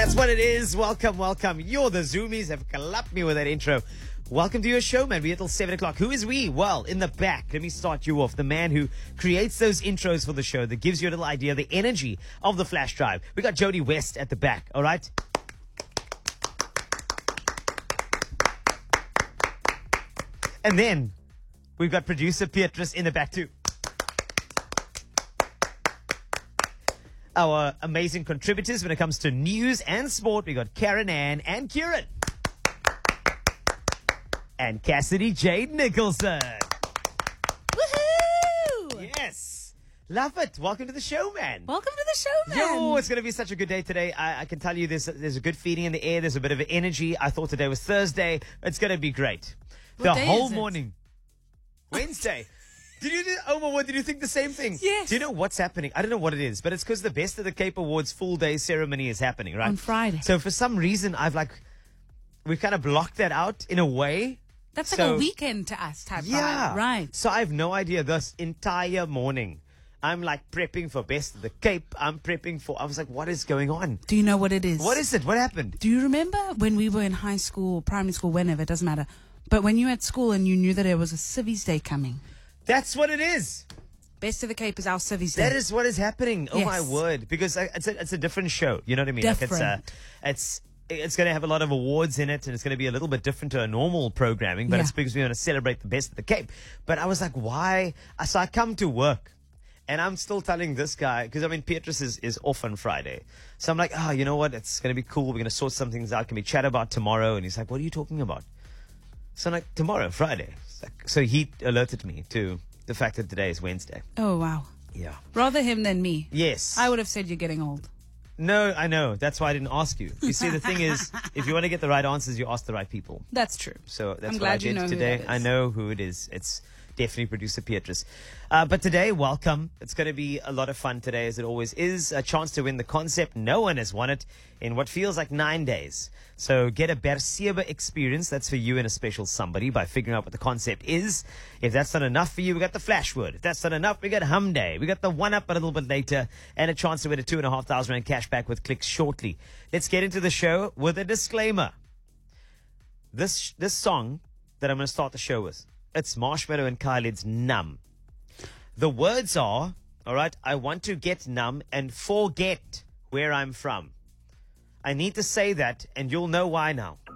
That's what it is. Welcome, welcome. You're the Zoomies. Have clapped me with that intro. Welcome to your show, man. We're till 7 o'clock. Who is we? Well, in the back, let me start you off. The man who creates those intros for the show that gives you a little idea of the energy of the flash drive. We got Jody West at the back, all right? And then we've got producer Beatrice in the back too. Our amazing contributors when it comes to news and sport. We got Karen Ann and Kieran. And Cassidy Jade Nicholson. Woohoo! Yes. Love it. Welcome to the show, man. Welcome to the show, man. Yo, it's going to be such a good day today. I can tell you there's a good feeling in the air. There's a bit of energy. I thought today was Thursday. It's going to be great. What the day whole is it? morning. Wednesday. Did you think the same thing? Yes. Do you know what's happening? I don't know what it is, but it's because the Best of the Cape Awards full day ceremony is happening, right? On Friday. So for some reason, we've kind of blocked that out in a way. That's like So- a weekend to us type Yeah. vibe. Right. So I have no idea. This entire morning, I'm like prepping for Best of the Cape. I was like, what is going on? Do you know what it is? What is it? What happened? Do you remember when we were in high school, primary school, whenever, it doesn't matter. But when you were at school and you knew that there was a Civvies Day coming. That's what it is. Best of the Cape is our Civvies Day. That is what is happening. Oh, my Yes. word. Because it's a different show. You know what I mean? Different. It's going to have a lot of awards in it, and it's going to be a little bit different to a normal programming, but Yeah. it's because we want to celebrate the Best of the Cape. But I was like, why? So I come to work, and I'm still telling this guy, because, Beatrice is off on Friday. So I'm like, you know what? It's going to be cool. We're going to sort some things out. Can we chat about tomorrow? And he's like, what are you talking about? So I'm like, tomorrow, Friday. So he alerted me to the fact that today is Wednesday. Oh, wow. Yeah. Rather him than me. Yes. I would have said you're getting old. No, I know. That's why I didn't ask you. You see, the thing is, if you want to get the right answers, you ask the right people. That's true. So that's I'm what glad I you did know who today. that is. I know who it is. It's definitely producer Beatrice. But today, welcome. It's going to be a lot of fun today, as it always is. A chance to win the concept. No one has won it in what feels like 9 days. So get a Berseba experience. That's for you and a special somebody by figuring out what the concept is. If that's not enough for you, we got the Flash Word. If that's not enough, we got Hum Day. We got the One Up a little bit later, and a chance to win a 2,500 Rand cash back with clicks shortly. Let's get into the show with a disclaimer. This song that I'm going to start the show with, it's Marshmallow and Khalid's Numb. The words are, all right, I want to get numb and forget where I'm from. I need to say that, and you'll know why now.